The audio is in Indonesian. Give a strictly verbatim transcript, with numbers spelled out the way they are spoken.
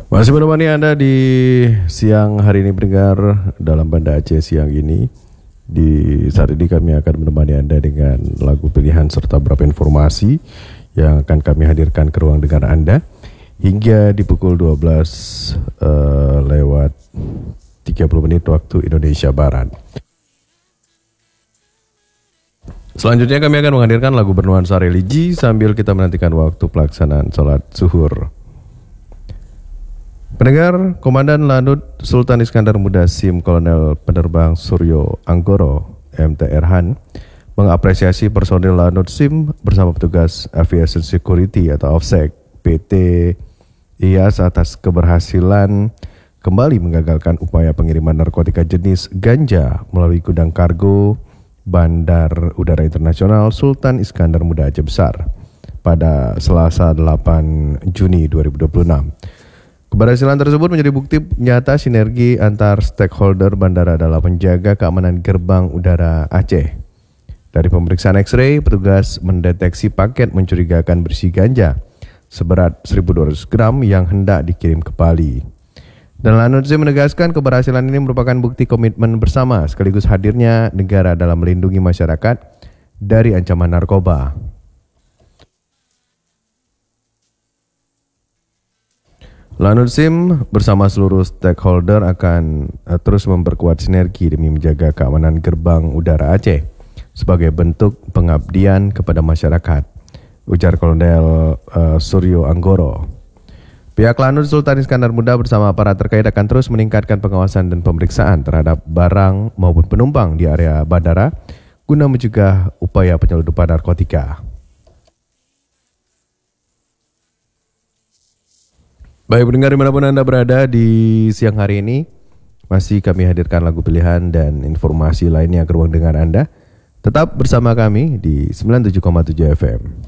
Masih menemani Anda di siang hari ini pendengar dalam Banda Aceh siang ini. Di saat ini kami akan menemani Anda dengan lagu pilihan serta beberapa informasi yang akan kami hadirkan ke ruang dengar Anda hingga di pukul dua belas uh, lewat tiga puluh menit waktu Indonesia Barat. Selanjutnya kami akan menghadirkan lagu bernuansa religi sambil kita menantikan waktu pelaksanaan sholat zuhur. Pendengar, Komandan Lanut Sultan Iskandar Muda SIM Kolonel Penerbang Suryo Anggoro M T R Han mengapresiasi personil Lanut SIM bersama petugas Aviation Security atau AFSEC P T I A S atas keberhasilan kembali menggagalkan upaya pengiriman narkotika jenis ganja melalui gudang kargo Bandar Udara Internasional Sultan Iskandar Muda Aceh Besar pada Selasa delapan Juni dua ribu dua puluh enam. Keberhasilan tersebut menjadi bukti nyata sinergi antar stakeholder bandara dalam menjaga keamanan gerbang udara Aceh. Dari pemeriksaan X-ray, petugas mendeteksi paket mencurigakan berisi ganja seberat seribu dua ratus gram yang hendak dikirim ke Bali. Dan Lanut SIM menegaskan keberhasilan ini merupakan bukti komitmen bersama sekaligus hadirnya negara dalam melindungi masyarakat dari ancaman narkoba. Lanut SIM bersama seluruh stakeholder akan uh, terus memperkuat sinergi demi menjaga keamanan gerbang udara Aceh sebagai bentuk pengabdian kepada masyarakat, ujar Kolonel uh, Suryo Anggoro. Pihak Lanut Sultan Iskandar Muda bersama para terkait akan terus meningkatkan pengawasan dan pemeriksaan terhadap barang maupun penumpang di area bandara guna mencegah upaya penyelundupan narkotika. Baik pendengar dimanapun Anda berada di siang hari ini, masih kami hadirkan lagu pilihan dan informasi lainnya ke ruang dengar Anda. Tetap bersama kami di sembilan puluh tujuh koma tujuh F M.